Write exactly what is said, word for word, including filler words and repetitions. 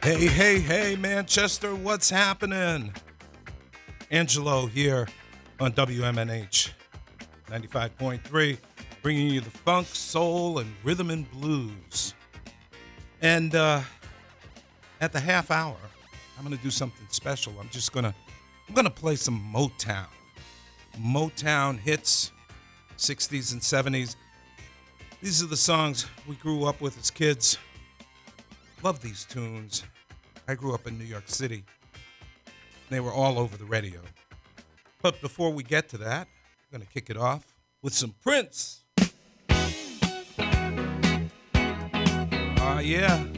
Hey, hey, hey, Manchester, what's happening? Angelo here on W M N H ninety-five point three, bringing you the funk, soul, and rhythm and blues. And uh, at the half hour, I'm going to do something special. I'm just going to I'm going to play some Motown. Motown hits, sixties and seventies. These are the songs we grew up with as kids. Love these tunes. I grew up in New York City. They were all over the radio. But before we get to that, I'm going to kick it off with some Prince. Ah, uh, yeah.